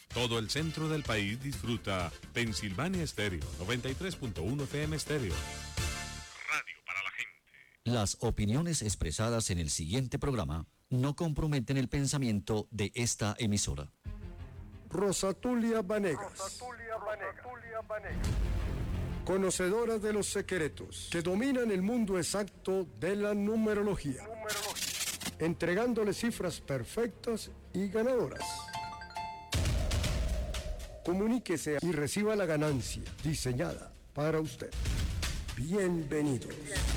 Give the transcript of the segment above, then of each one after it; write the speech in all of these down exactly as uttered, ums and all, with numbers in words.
Todo el centro del país disfruta Pensilvania Estéreo, noventa y tres punto uno F M Estéreo. Radio para la gente. Las opiniones expresadas en el siguiente programa no comprometen el pensamiento de esta emisora. Rosatulia Vanegas. Rosatulia Vanegas. Conocedora de los secretos que dominan el mundo exacto de la numerología. numerología. Entregándole cifras perfectas y ganadoras. Comuníquese y reciba la ganancia diseñada para usted. Bienvenidos.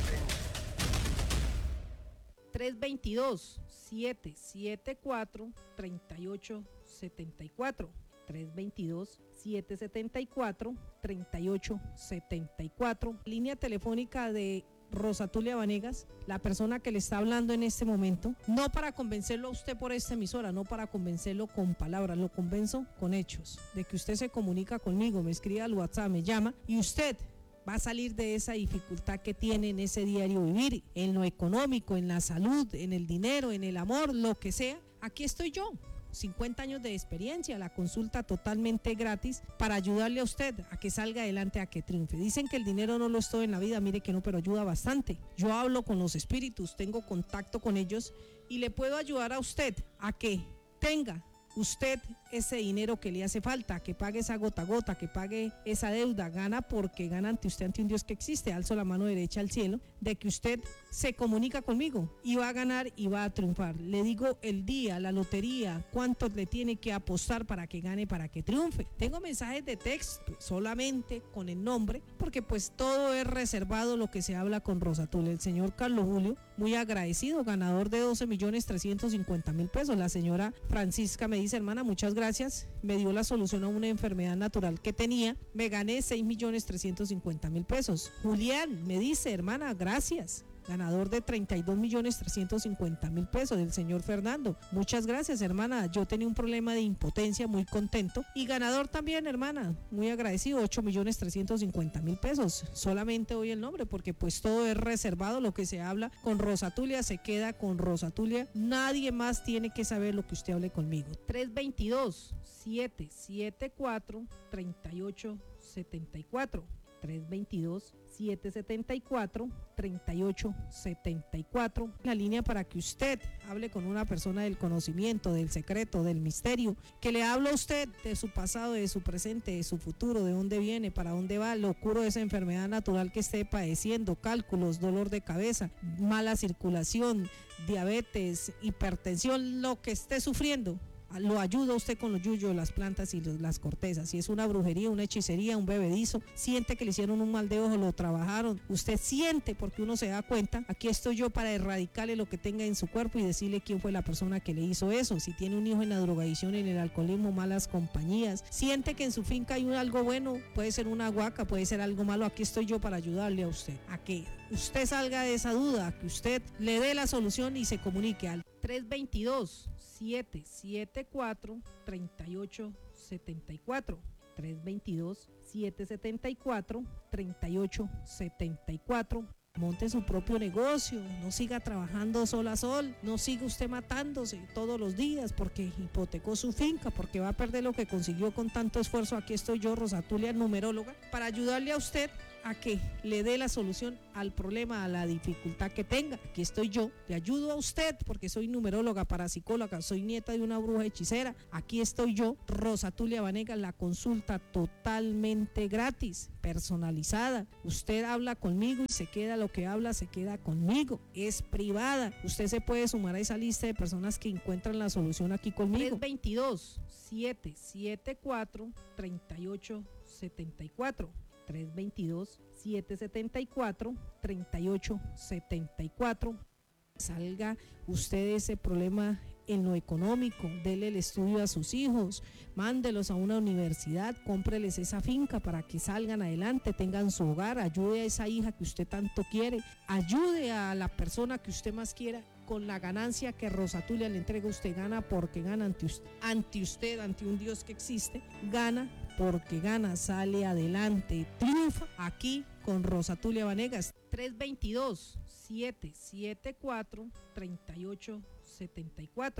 tres dos dos, siete siete cuatro, tres ocho siete cuatro. tres dos dos, siete siete cuatro, tres ocho siete cuatro. Línea telefónica de Rosatulia Vanegas, la persona que le está hablando en este momento, no para convencerlo a usted por esta emisora, no para convencerlo con palabras, lo convenzo con hechos, de que usted se comunica conmigo, me escribe al WhatsApp, me llama y usted va a salir de esa dificultad que tiene en ese diario vivir, en lo económico, en la salud, en el dinero, en el amor, lo que sea. Aquí estoy yo, cincuenta años de experiencia, la consulta totalmente gratis para ayudarle a usted a que salga adelante, a que triunfe. Dicen que el dinero no lo es todo en la vida, mire que no, pero ayuda bastante. Yo hablo con los espíritus, tengo contacto con ellos y le puedo ayudar a usted a que tenga usted ese dinero que le hace falta, que pague esa gota a gota, que pague esa deuda. Gana porque gana ante usted, ante un Dios que existe. Alzo la mano derecha al cielo de que usted se comunica conmigo y va a ganar y va a triunfar. Le digo el día, la lotería, cuánto le tiene que apostar para que gane, para que triunfe. Tengo mensajes de texto solamente con el nombre, porque pues todo es reservado lo que se habla con Rosatulia. El señor Carlos Julio, muy agradecido, ganador de doce millones trescientos cincuenta mil pesos. La señora Francisca me dice, hermana, muchas gracias, me dio la solución a una enfermedad natural que tenía, me gané seis millones trescientos cincuenta mil pesos. Julián me dice, hermana, gracias, ganador de treinta y dos millones trescientos cincuenta mil pesos. Del señor Fernando, muchas gracias, hermana, yo tenía un problema de impotencia, muy contento, y ganador también, hermana, muy agradecido, ocho millones trescientos cincuenta mil pesos. Solamente doy el nombre porque pues todo es reservado, lo que se habla con Rosatulia se queda con Rosatulia, nadie más tiene que saber lo que usted hable conmigo. tres dos dos, siete siete cuatro, tres ocho siete cuatro. tres dos dos, siete siete cuatro, tres ocho siete cuatro. La línea para que usted hable con una persona del conocimiento, del secreto, del misterio, que le habla a usted de su pasado, de su presente, de su futuro, de dónde viene, para dónde va, lo curo de esa enfermedad natural que esté padeciendo, cálculos, dolor de cabeza, mala circulación, diabetes, hipertensión, lo que esté sufriendo. Lo ayuda usted con los yuyos, las plantas y los, las cortezas. Si es una brujería, una hechicería, un bebedizo, siente que le hicieron un mal de ojo, lo trabajaron, usted siente, porque uno se da cuenta. Aquí estoy yo para erradicarle lo que tenga en su cuerpo y decirle quién fue la persona que le hizo eso. Si tiene un hijo en la drogadicción, en el alcoholismo, malas compañías, siente que en su finca hay un, algo bueno, puede ser una huaca, puede ser algo malo, aquí estoy yo para ayudarle a usted, a que usted salga de esa duda, a que usted le dé la solución y se comunique al tres dos dos, siete siete cuatro, tres ocho siete cuatro. tres dos dos, siete siete cuatro, tres ocho siete cuatro. Monte su propio negocio, no siga trabajando sol a sol, no siga usted matándose todos los días porque hipotecó su finca, porque va a perder lo que consiguió con tanto esfuerzo. Aquí estoy yo, Rosatulia, numeróloga, para ayudarle a usted a que le dé la solución al problema, a la dificultad que tenga. Aquí estoy yo, le ayudo a usted porque soy numeróloga, parapsicóloga, soy nieta de una bruja hechicera. Aquí estoy yo, Rosatulia Vanegas, la consulta totalmente gratis, personalizada. Usted habla conmigo y se queda, lo que habla se queda conmigo, es privada. Usted se puede sumar a esa lista de personas que encuentran la solución aquí conmigo. tres dos dos, siete siete cuatro, tres ocho siete cuatro. tres dos dos, siete siete cuatro, tres ocho siete cuatro. Salga usted de ese problema en lo económico, dele el estudio a sus hijos, mándelos a una universidad, cómpreles esa finca para que salgan adelante, tengan su hogar, ayude a esa hija que usted tanto quiere, ayude a la persona que usted más quiera. Con la ganancia que Rosatulia le entrega, usted gana porque gana ante usted, ante usted, ante un Dios que existe, gana porque gana, sale adelante, triunfa aquí con Rosatulia Vanegas. tres dos dos, siete siete cuatro, tres ocho siete cuatro.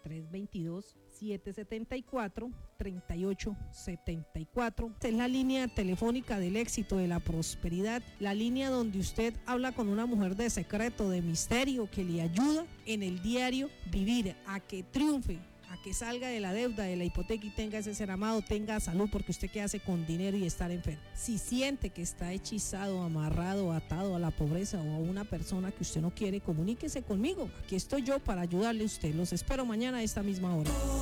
tres dos dos, siete siete cuatro, tres ocho siete cuatro. Es la línea telefónica del éxito, de la prosperidad, la línea donde usted habla con una mujer de secreto, de misterio, que le ayuda en el diario vivir a que triunfe, a que salga de la deuda, de la hipoteca y tenga ese ser amado, tenga salud, porque usted qué hace con dinero y estar enfermo. Si siente que está hechizado, amarrado, atado a la pobreza o a una persona que usted no quiere, comuníquese conmigo. Aquí estoy yo para ayudarle a usted. Los espero mañana a esta misma hora.